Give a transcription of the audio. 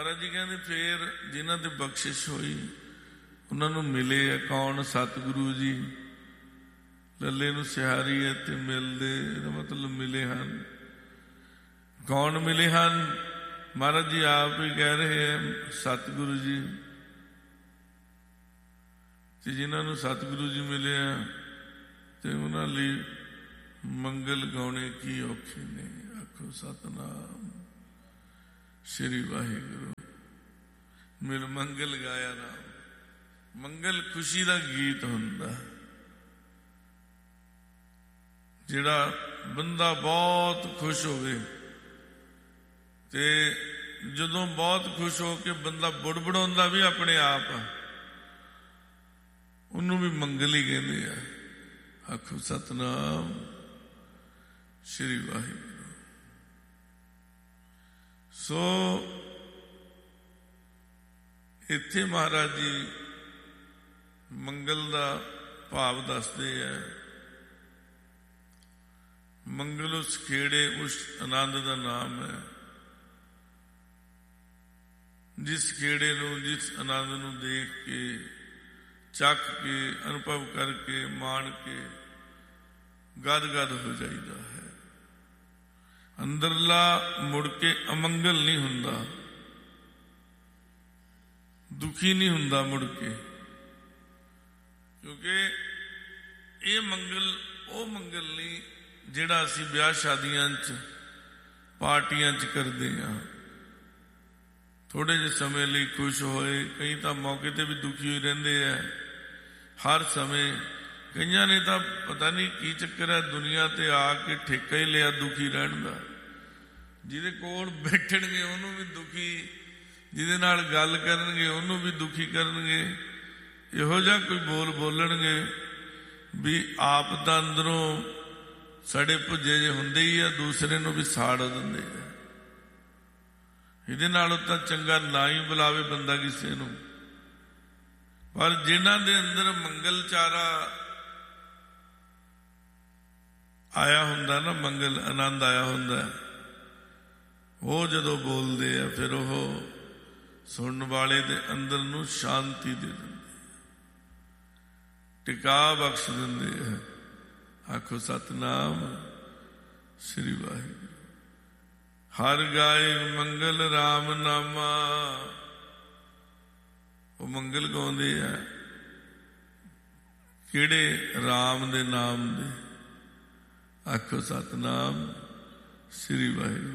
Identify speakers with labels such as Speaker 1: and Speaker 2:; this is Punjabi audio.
Speaker 1: ਮਹਾਰਾਜ ਜੀ ਕਹਿੰਦੇ ਫੇਰ ਜਿਨ੍ਹਾਂ ਤੇ ਬਖਸ਼ਿਸ਼ ਹੋਈ ਉਹਨਾਂ ਨੂੰ ਮਿਲੇ ਆ ਕੌਣ? ਸਤਿਗੁਰੂ ਜੀ। ਲੱਲੇ ਨੂੰ ਸਿਹਾਰੀ ਹੈ ਤੇ ਮਿਲਦੇ, ਇਹਦਾ ਮਤਲਬ ਮਿਲੇ ਹਨ। ਕੌਣ ਮਿਲੇ ਹਨ? ਮਹਾਰਾਜ ਜੀ ਆਪ ਹੀ ਕਹਿ ਰਹੇ ਹੈ, ਸਤਿਗੁਰੂ ਜੀ। ਤੇ ਜਿਨ੍ਹਾਂ ਨੂੰ ਸਤਿਗੁਰੂ ਜੀ ਮਿਲੇ ਆ ਤੇ ਉਹਨਾਂ ਲਈ ਮੰਗਲ ਗਾਉਣੇ ਕੀ ਔਖੇ ਨੇ। ਆਖੋ ਸਤਿਨਾਮ ਸ੍ਰੀ ਵਾਹਿਗੁਰੂ। ਮਿਲ ਮੰਗਲ ਗਾਇਆ ਰਾਮ। ਮੰਗਲ ਖੁਸ਼ੀ ਦਾ ਗੀਤ ਹੁੰਦਾ। ਜਿਹੜਾ ਬੰਦਾ ਬਹੁਤ ਖੁਸ਼ ਹੋਵੇ ਤੇ ਜਦੋਂ ਬਹੁਤ ਖੁਸ਼ ਹੋ ਕੇ ਬੰਦਾ ਬੁੜਬੜਾਉਂਦਾ ਵੀ ਆਪਣੇ ਆਪ, ਉਹਨੂੰ ਵੀ ਮੰਗਲ ਹੀ ਕਹਿੰਦੇ ਆ। ਆਖੋ ਸਤਿਨਾਮ ਸ੍ਰੀ ਵਾਹਿਗੁਰੂ। ਸੋ ਇੱਥੇ ਮਹਾਰਾਜ ਜੀ ਮੰਗਲ ਦਾ ਭਾਵ ਦੱਸਦੇ ਆ। ਮੰਗਲ ਉਸ ਖੇੜੇ, ਉਸ ਆਨੰਦ ਦਾ ਨਾਮ ਹੈ ਜਿਸ ਖੇੜੇ ਨੂੰ, ਜਿਸ ਆਨੰਦ ਨੂੰ ਦੇਖ ਕੇ, ਚੱਖ ਕੇ, ਅਨੁਭਵ ਕਰਕੇ, ਮਾਣ ਕੇ ਗਦ-ਗਦ ਹੋ ਜਾਈਦਾ ਹੈ। ਅੰਦਰਲਾ ਮੁੜ ਕੇ ਅਮੰਗਲ ਨਹੀਂ ਹੁੰਦਾ, ਦੁਖੀ ਨਹੀਂ ਹੁੰਦਾ ਮੁੜ ਕੇ, ਕਿਉਂਕਿ ਇਹ ਮੰਗਲ ਉਹ ਮੰਗਲ ਨਹੀਂ ਜਿਹੜਾ ਅਸੀਂ ਵਿਆਹ ਸ਼ਾਦੀਆਂ 'ਚ, ਪਾਰਟੀਆਂ 'ਚ ਕਰਦੇ ਹਾਂ। ਥੋੜੇ ਜਿਹੇ ਸਮੇਂ ਲਈ ਖੁਸ਼ ਹੋਏ, ਕਈ ਤਾਂ ਮੌਕੇ ਤੇ ਵੀ ਦੁਖੀ ਹੋਈ ਰਹਿੰਦੇ ਆ ਹਰ ਸਮੇਂ। ਕਈਆਂ ਨੇ ਤਾਂ ਪਤਾ ਨਹੀਂ ਕੀ ਚੱਕਰ ਹੈ, ਦੁਨੀਆ ਤੇ ਆ ਕੇ ਠੇਕਾ ਹੀ ਲਿਆ ਦੁਖੀ ਰਹਿਣ ਦਾ। ਜਿਹਦੇ ਕੋਲ ਬੈਠਣਗੇ ਉਹਨੂੰ ਵੀ ਦੁਖੀ, ਜਿਹਦੇ ਨਾਲ ਗੱਲ ਕਰਨਗੇ ਉਹਨੂੰ ਵੀ ਦੁਖੀ ਕਰਨਗੇ। ਇਹੋ ਜਿਹਾ ਕੋਈ ਬੋਲ ਬੋਲਣਗੇ ਵੀ ਆਪ ਤਾਂ ਅੰਦਰੋਂ ਸੜੇ ਭੁੱਜੇ ਜਿਹੇ ਹੁੰਦੇ ਹੀ ਆ, ਦੂਸਰੇ ਨੂੰ ਵੀ ਸਾੜ ਦਿੰਦੇ ਆ। ਇਹਦੇ ਨਾਲੋਂ ਤਾਂ ਚੰਗਾ ਨਾ ਹੀ ਬੁਲਾਵੇ ਬੰਦਾ ਕਿਸੇ ਨੂੰ। ਪਰ ਜਿਨ੍ਹਾਂ ਦੇ ਅੰਦਰ ਮੰਗਲ ਚਾਰਾ ਆਇਆ ਹੁੰਦਾ ਨਾ, ਮੰਗਲ ਆਨੰਦ ਆਇਆ ਹੁੰਦਾ, ਉਹ ਜਦੋਂ ਬੋਲਦੇ ਆ ਫਿਰ ਉਹ ਸੁਣਨ ਵਾਲੇ ਦੇ ਅੰਦਰ ਨੂੰ ਸ਼ਾਂਤੀ ਦੇ ਦਿੰਦੇ, ਟਿਕਾ ਬਖਸ਼ ਦਿੰਦੇ ਆ। ਆਖੋ ਸਤਿਨਾਮ ਸ੍ਰੀ ਵਾਹਿਗੁਰੂ। ਹਰ ਗਾਏ ਮੰਗਲ ਰਾਮ ਨਾਮਾ। ਉਹ ਮੰਗਲ ਗਾਉਂਦੇ ਆ ਕਿਹੜੇ? ਰਾਮ ਦੇ ਨਾਮ ਦੇ। ਆਖੋ ਸਤਿਨਾਮ ਸ੍ਰੀ ਵਾਹਿਗੁਰੂ।